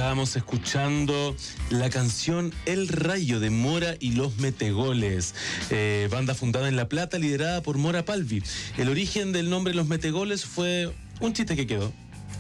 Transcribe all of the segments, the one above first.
Estábamos escuchando la canción El Rayo de Mora y los Metegoles, banda fundada en La Plata, liderada por Mora Palvi. El origen del nombre Los Metegoles fue un chiste que quedó.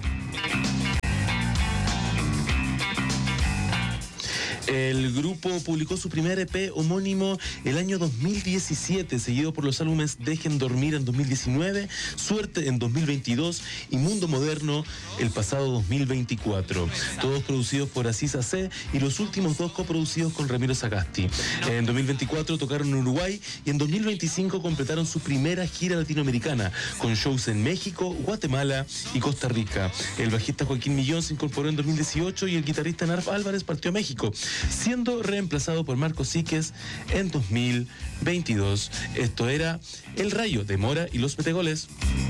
El grupo publicó su primer EP homónimo el año 2017, seguido por los álbumes Dejen Dormir en 2019, Suerte en 2022 y Mundo Moderno el pasado 2024. Todos producidos por Asís AC y los últimos dos coproducidos con Ramiro Sagasti. En 2024 tocaron en Uruguay y en 2025 completaron su primera gira latinoamericana, con shows en México, Guatemala y Costa Rica. El bajista Joaquín Millón se incorporó en 2018 y el guitarrista Narf Álvarez partió a México, siendo reemplazado por Marcos Síquez en 2022. Esto era El Rayo de Mora y los Metegoles.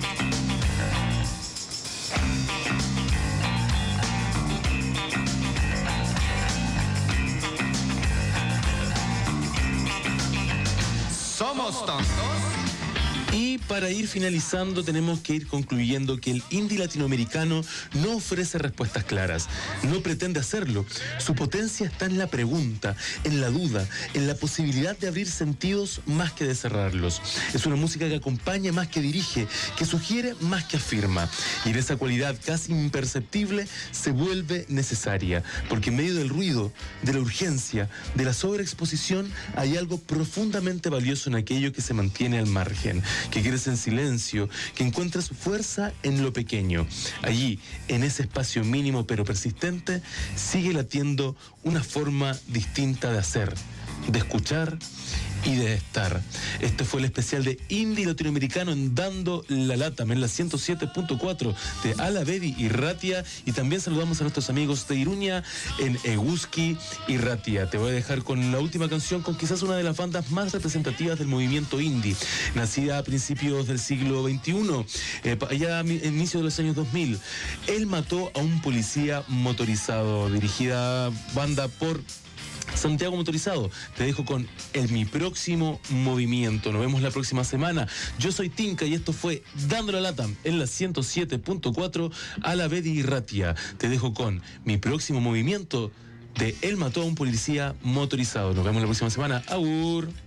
Somos tontos. Y para ir finalizando tenemos que ir concluyendo que el indie latinoamericano no ofrece respuestas claras, no pretende hacerlo. Su potencia está en la pregunta, en la duda, en la posibilidad de abrir sentidos más que de cerrarlos. Es una música que acompaña más que dirige, que sugiere más que afirma. Y en esa cualidad casi imperceptible se vuelve necesaria, porque en medio del ruido, de la urgencia, de la sobreexposición, hay algo profundamente valioso en aquello que se mantiene al margen, que crece en silencio, que encuentra su fuerza en lo pequeño. Allí, en ese espacio mínimo pero persistente, sigue latiendo una forma distinta de hacer, de escuchar y de estar. Este fue el especial de Indie Latinoamericano en Dando la Lata, en la 107.4 de Alavedi y Ratia, y también saludamos a nuestros amigos de Iruña en Eguski y Ratia. Te voy a dejar con la última canción, con quizás una de las bandas más representativas del movimiento indie, nacida a principios del siglo XXI, allá a inicio de los años 2000. Él mató a un policía motorizado, dirigida banda por Santiago Motorizado. Te dejo con Mi Próximo Movimiento. Nos vemos la próxima semana. Yo soy Tinka y esto fue Dando la Lata en la 107.4 Alavedi y Ratia. Te dejo con Mi Próximo Movimiento de Él mató a un policía motorizado. Nos vemos la próxima semana. Agur.